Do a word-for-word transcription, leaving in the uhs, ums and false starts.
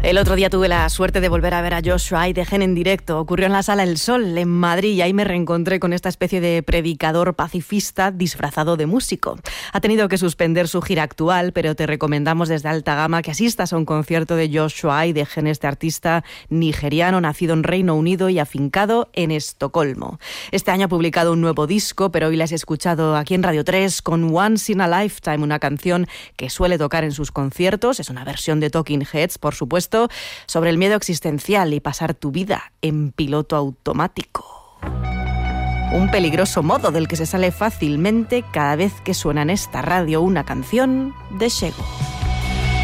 El otro día tuve la suerte de volver a ver a Joshua Aidegen en directo. Ocurrió en la Sala El Sol, en Madrid, y ahí me reencontré con esta especie de predicador pacifista disfrazado de músico. Ha tenido que suspender su gira actual, pero te recomendamos desde alta gama que asistas a un concierto de Joshua Aidegen, este artista nigeriano nacido en Reino Unido y afincado en Estocolmo. Este año ha publicado un nuevo disco, pero hoy la has escuchado aquí en Radio tres con Once in a Lifetime, una canción que suele tocar en sus conciertos. Es una versión de Talking Heads, por supuesto, sobre el miedo existencial y pasar tu vida en piloto automático. Un peligroso modo del que se sale fácilmente cada vez que suena en esta radio una canción de Shego.